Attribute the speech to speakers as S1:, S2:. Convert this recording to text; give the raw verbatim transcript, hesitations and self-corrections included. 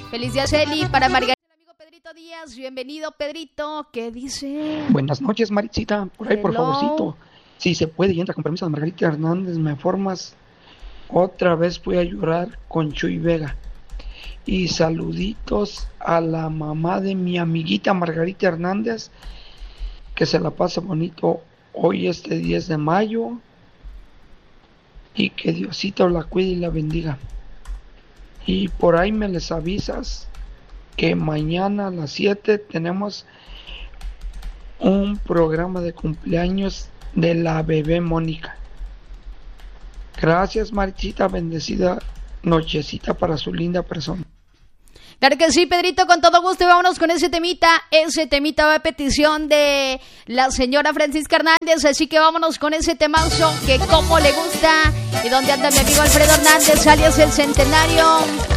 S1: Feliz día, Celi, para Margarita. El amigo Pedrito Díaz, bienvenido, Pedrito. ¿Qué dice?
S2: Buenas noches, Maritita. Por ahí,
S1: Hello.
S2: por favorcito. Si se puede y entra con permiso de Margarita Hernández, me formas. Otra vez voy a llorar con Chuy Vega. Y saluditos a la mamá de mi amiguita Margarita Hernández, que se la pasa bonito hoy este diez de mayo, y que Diosito la cuide y la bendiga. Y por ahí me les avisas que mañana a las siete tenemos un programa de cumpleaños de la bebé Mónica. Gracias, Maritita, bendecida nochecita para su linda persona.
S1: Claro que sí, Pedrito, con todo gusto. Y vámonos con ese temita. Ese temita va a petición de la señora Francisca Hernández. Así que vámonos con ese temazo que como le gusta. Y donde anda mi amigo Alfredo Hernández, alias El Centenario.